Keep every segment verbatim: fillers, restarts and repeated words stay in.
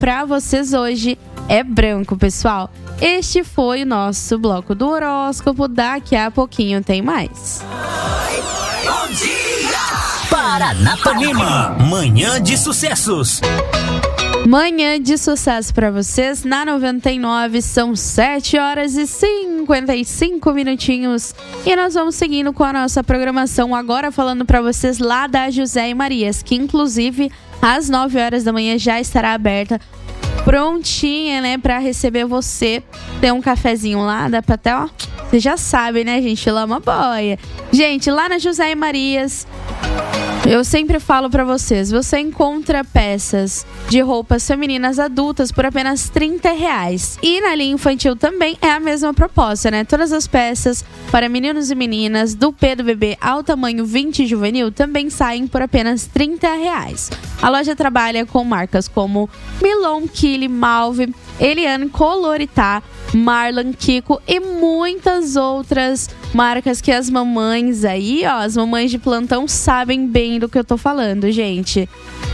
pra vocês hoje é branco, pessoal. Este foi o nosso bloco do horóscopo. Daqui a pouquinho tem mais. Bom dia! Paranapanema, manhã de sucessos. Manhã de sucesso para vocês na noventa e nove, são sete horas e cinquenta e cinco minutinhos. E nós vamos seguindo com a nossa programação, agora falando para vocês lá da José e Marias, que inclusive às nove horas da manhã já estará aberta, prontinha, né, para receber você. Tem um cafezinho lá, dá pra até, ó, você já sabe, né, gente, lama boia. Gente, lá na José e Marias, eu sempre falo pra vocês, você encontra peças de roupas femininas adultas por apenas trinta reais. E na linha infantil também é a mesma proposta, né? Todas as peças para meninos e meninas, do P do bebê ao tamanho vinte juvenil, também saem por apenas trinta reais. A loja trabalha com marcas como Milon, Kili, Malve, Eliane, Coloritá, Marlan, Kiko e muitas outras marcas que as mamães aí, ó, as mamães de plantão sabem bem do que eu tô falando, gente.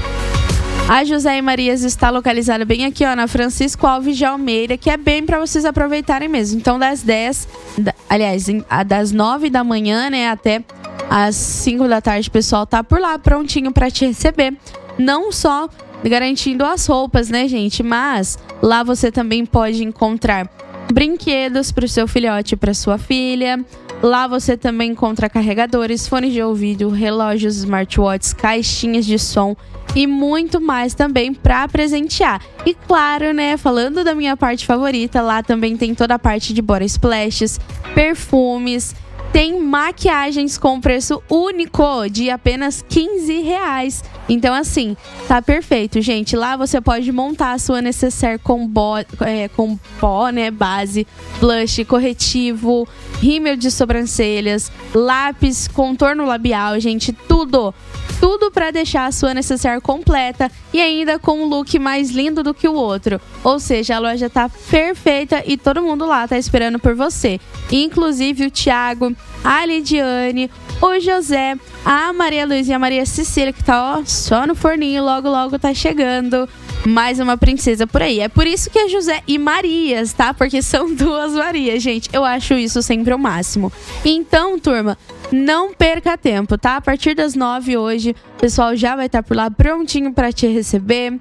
A José e Marias está localizada bem aqui, ó, na Francisco Alves de Almeida, que é bem para vocês aproveitarem mesmo. Então, das dez, da, aliás, das nove da manhã, né, até às cinco da tarde, o pessoal tá por lá prontinho para te receber. Não só garantindo as roupas, né, gente, mas lá você também pode encontrar brinquedos para o seu filhote e para sua filha. Lá você também encontra carregadores, fones de ouvido, relógios, smartwatches, caixinhas de som e muito mais também para presentear. E claro, né, falando da minha parte favorita, lá também tem toda a parte de body splashes, perfumes, tem maquiagens com preço único de apenas quinze reais. Então, assim, tá perfeito, gente. Lá você pode montar a sua necessaire com, bo- é, com pó, né, base, blush, corretivo, rímel de sobrancelhas, lápis, contorno labial, gente, tudo. Tudo para deixar a sua necessaire completa e ainda com um look mais lindo do que o outro. Ou seja, a loja tá perfeita e todo mundo lá tá esperando por você. Inclusive o Thiago, a Lidiane, o José, a Maria Luísa e a Maria Cecília, que tá, ó, só no forninho, logo logo tá chegando mais uma princesa por aí. É por isso que é José e Marias, tá? Porque são duas Marias, gente. Eu acho isso sempre o máximo. Então, turma, não perca tempo, tá? A partir das nove hoje, o pessoal já vai estar por lá prontinho para te receber,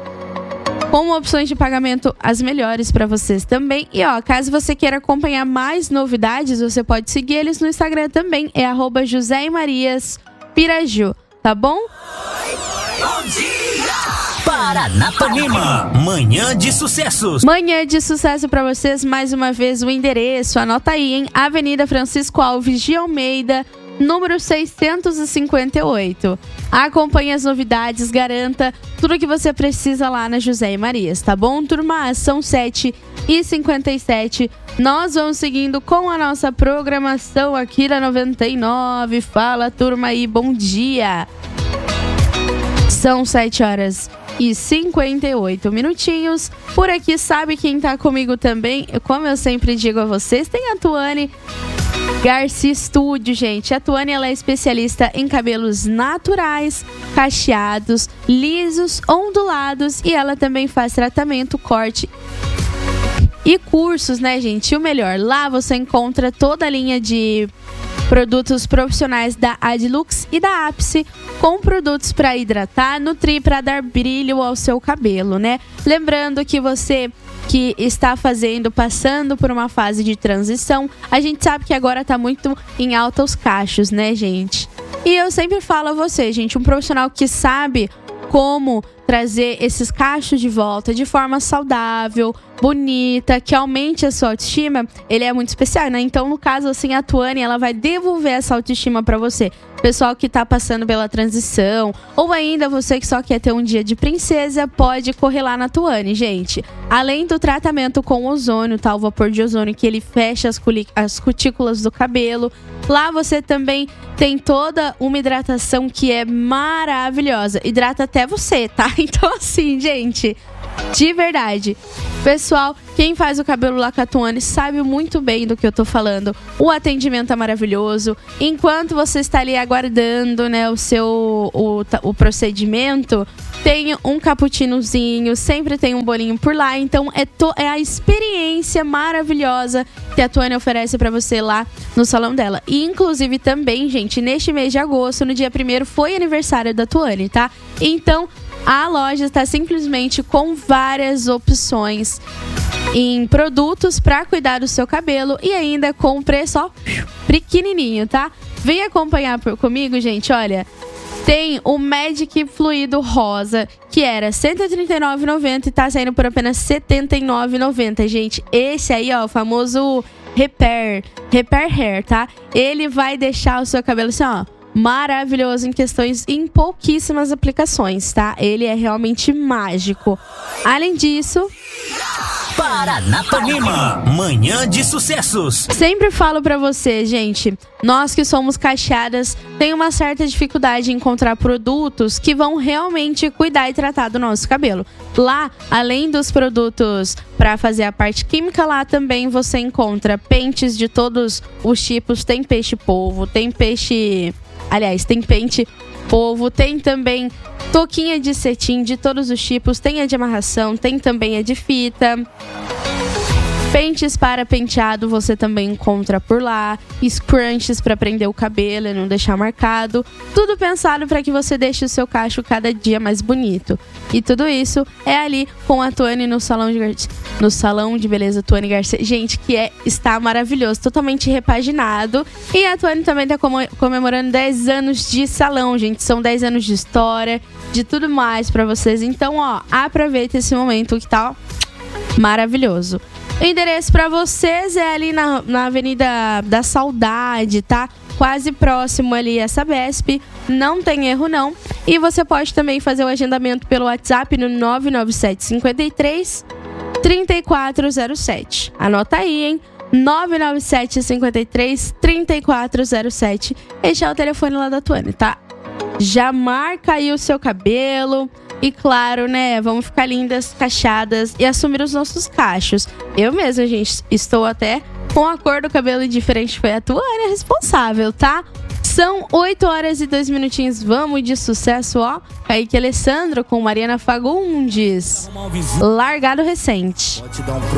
com opções de pagamento as melhores para vocês também. E ó, caso você queira acompanhar mais novidades, você pode seguir eles no Instagram também, é arroba José e Marias Piraju, tá bom? Bom dia! Paranapanema, manhã de sucessos. Manhã de sucesso para vocês, mais uma vez o endereço, anota aí, hein? Avenida Francisco Alves de Almeida, número seiscentos e cinquenta e oito. Acompanhe as novidades, garanta tudo que você precisa lá na José e Marias, tá bom, turma? São sete e cinquenta e sete. Nós vamos seguindo com a nossa programação aqui da noventa e nove. Fala, turma aí, bom dia! São sete horas e cinquenta e oito minutinhos. Por aqui, sabe quem tá comigo também? Como eu sempre digo a vocês, tem a Tuane Garcia Studio, gente. A Tuane, ela é especialista em cabelos naturais, cacheados, lisos, ondulados, e ela também faz tratamento, corte e cursos, né, gente? E o melhor, lá você encontra toda a linha de produtos profissionais da Adlux e da Ápice, com produtos para hidratar, nutrir, para dar brilho ao seu cabelo, né? Lembrando que você que está fazendo, passando por uma fase de transição, a gente sabe que agora tá muito em alta os cachos, né, gente? E eu sempre falo a você, gente, um profissional que sabe como trazer esses cachos de volta de forma saudável, bonita, que aumente a sua autoestima, ele é muito especial, né? Então, no caso, assim, a Tuane, ela vai devolver essa autoestima pra você. Pessoal que tá passando pela transição, ou ainda você que só quer ter um dia de princesa, pode correr lá na Tuane, gente. Além do tratamento com ozônio, tá? O vapor de ozônio, que ele fecha as, as cutículas do cabelo. Lá você também tem toda uma hidratação que é maravilhosa. Hidrata até você, tá? Então, assim, gente, de verdade, pessoal, quem faz o cabelo lá com a Tuane sabe muito bem do que eu tô falando. O atendimento é maravilhoso. Enquanto você está ali aguardando, né, o seu o, o procedimento, tem um cappuccinozinho, sempre tem um bolinho por lá. Então é, to- é a experiência maravilhosa que a Tuane oferece pra você lá no salão dela. E inclusive também, gente, neste mês de agosto, no dia primeiro, foi aniversário da Tuane, tá? Então a loja está simplesmente com várias opções em produtos para cuidar do seu cabelo e ainda com preço, ó, pequenininho, tá? Vem acompanhar por, comigo, gente, olha. Tem o Magic Fluido Rosa, que era cento e trinta e nove reais e noventa centavos e tá saindo por apenas setenta e nove reais e noventa centavos, gente. Esse aí, ó, o famoso Repair, Repair Hair, tá? Ele vai deixar o seu cabelo assim, ó, maravilhoso em questões, em pouquíssimas aplicações, tá? Ele é realmente mágico. Além disso... Paranapanema, manhã de sucessos. Sempre falo pra você, gente, nós que somos cacheadas tem uma certa dificuldade em encontrar produtos que vão realmente cuidar e tratar do nosso cabelo. Lá, além dos produtos pra fazer a parte química, lá também você encontra pentes de todos os tipos. Tem peixe polvo, tem peixe... Aliás, tem pente polvo, tem também touquinha de cetim de todos os tipos, tem a de amarração, tem também a de fita. Pentes para penteado você também encontra por lá, scrunchies para prender o cabelo e não deixar marcado. Tudo pensado para que você deixe o seu cacho cada dia mais bonito. E tudo isso é ali com a Tuane no salão de, no salão de beleza Tuane Garcia. Gente, que é, está maravilhoso, totalmente repaginado. E a Tuane também está comemorando dez anos de salão, gente. São dez anos de história, de tudo mais para vocês. Então, ó, aproveita esse momento que tá ó, maravilhoso. O endereço para vocês é ali na, na Avenida da Saudade, tá? Quase próximo ali a Sabesp. Não tem erro, não. E você pode também fazer o agendamento pelo WhatsApp no nove nove sete cinco três, três quatro zero sete. Anota aí, hein? nove nove sete cinco três, três quatro zero sete. Este é o telefone lá da Tuane, tá? Já marca aí o seu cabelo. E claro, né, vamos ficar lindas, cacheadas e assumir os nossos cachos. Eu mesma, gente, estou até com a cor do cabelo diferente. Foi a Tuane responsável, tá? São oito horas e dois minutinhos. Vamos de sucesso, ó. Kaique Alessandro com Mariana Fagundes. Largado recente.